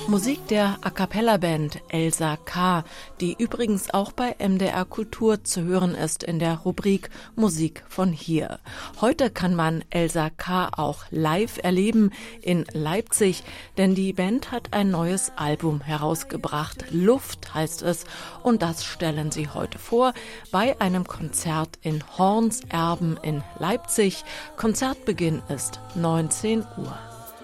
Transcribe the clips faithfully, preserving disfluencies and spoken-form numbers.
Musik der A-cappella-Band Elsa K., die übrigens auch bei M D R Kultur zu hören ist in der Rubrik Musik von hier. Heute kann man Elsa K. auch live erleben in Leipzig, denn die Band hat ein neues Album herausgebracht. Luft heißt es, und das stellen sie heute vor bei einem Konzert in Hornserben in Leipzig. Konzertbeginn ist neunzehn Uhr.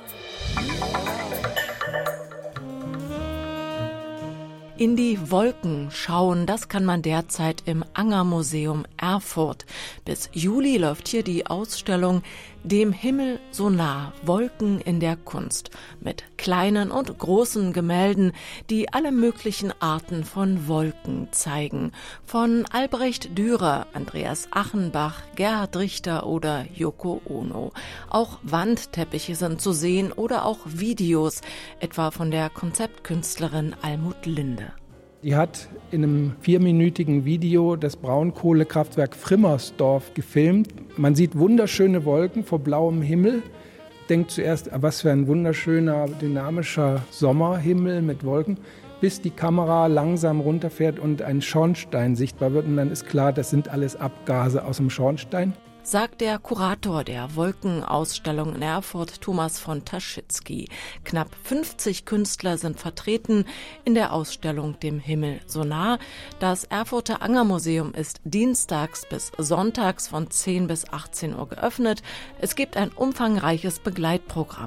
In die Wolken schauen, das kann man derzeit im Anger-Museum Erfurt. Bis Juli läuft hier die Ausstellung Dem Himmel so nah, Wolken in der Kunst, mit kleinen und großen Gemälden, die alle möglichen Arten von Wolken zeigen. Von Albrecht Dürer, Andreas Achenbach, Gerhard Richter oder Yoko Ono. Auch Wandteppiche sind zu sehen oder auch Videos, etwa von der Konzeptkünstlerin Almut Linde. Die hat in einem vierminütigen Video das Braunkohlekraftwerk Frimmersdorf gefilmt. Man sieht wunderschöne Wolken vor blauem Himmel. Denkt zuerst, was für ein wunderschöner, dynamischer Sommerhimmel mit Wolken, bis die Kamera langsam runterfährt und ein Schornstein sichtbar wird. Und dann ist klar, das sind alles Abgase aus dem Schornstein. Sagt der Kurator der Wolkenausstellung in Erfurt, Thomas von Taschitzky. Knapp fünfzig Künstler sind vertreten in der Ausstellung Dem Himmel so nah. Das Erfurter Anger-Museum ist dienstags bis sonntags von zehn bis achtzehn Uhr geöffnet. Es gibt ein umfangreiches Begleitprogramm.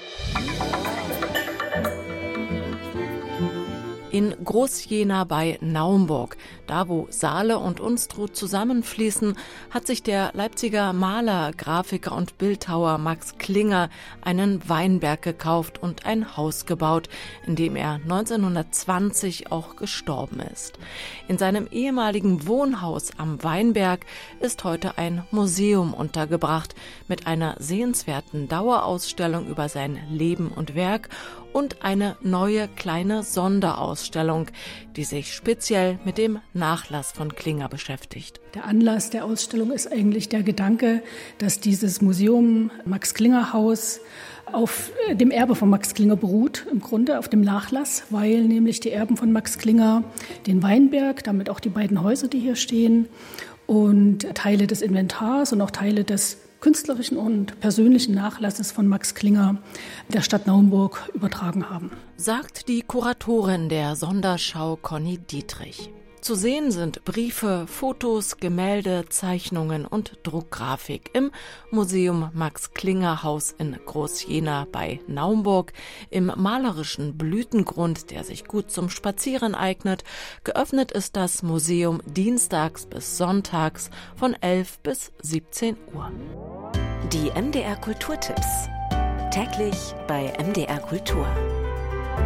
In Großjena bei Naumburg, da wo Saale und Unstrut zusammenfließen, hat sich der Leipziger Maler, Grafiker und Bildhauer Max Klinger einen Weinberg gekauft und ein Haus gebaut, in dem er neunzehnhundertzwanzig auch gestorben ist. In seinem ehemaligen Wohnhaus am Weinberg ist heute ein Museum untergebracht mit einer sehenswerten Dauerausstellung über sein Leben und Werk und eine neue kleine Sonderausstellung, die sich speziell mit dem Nachlass von Klinger beschäftigt. Der Anlass der Ausstellung ist eigentlich der Gedanke, dass dieses Museum Max-Klinger-Haus auf dem Erbe von Max Klinger beruht, im Grunde auf dem Nachlass, weil nämlich die Erben von Max Klinger den Weinberg, damit auch die beiden Häuser, die hier stehen, und Teile des Inventars und auch Teile des künstlerischen und persönlichen Nachlasses von Max Klinger der Stadt Naumburg übertragen haben. Sagt die Kuratorin der Sonderschau Conny Dietrich. Zu sehen sind Briefe, Fotos, Gemälde, Zeichnungen und Druckgrafik im Museum Max Klinger Haus in Großjena bei Naumburg, im malerischen Blütengrund, der sich gut zum Spazieren eignet. Geöffnet ist das Museum dienstags bis sonntags von elf bis siebzehn Uhr. Die M D R Kulturtipps. Täglich bei M D R Kultur.